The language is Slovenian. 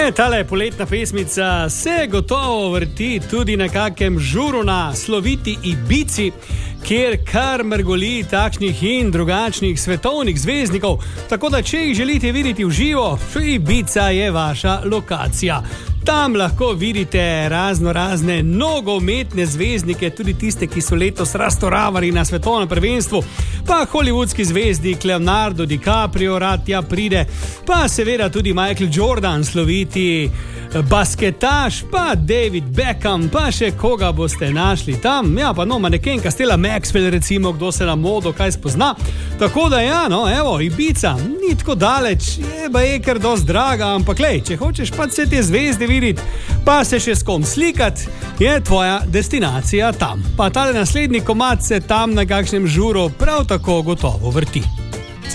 Tale poletna pesmica se gotovo vrti tudi na kakem žuru na sloviti Ibici, kjer kar mrgoli takšnih in drugačnih svetovnih zvezdnikov. Tako da, če jih želite videti v živo, Ibiza je vaša lokacija. Tam lahko vidite razne nogometne zvezdnike, tudi tiste, ki so letos raztoravali na svetovnem prvenstvu, pa hollywoodski zvezdnik Leonardo DiCaprio rad tja pride, pa seveda tudi Michael Jordan, sloviti basketaš, pa David Beckham, pa še koga boste našli tam. Ja, pa manekenka Stella Maxwell, recimo, kdo se na modo kaj spozna. Tako da evo, Ibiza ni tako daleč, je kar dosti draga, ampak lej, če hočeš pa vse te zvezde videti, pa se še s kom slikati, je tvoja destinacija tam. Pa tale naslednji komad se tam na kakšnem žuru prav tako gotovo vrti.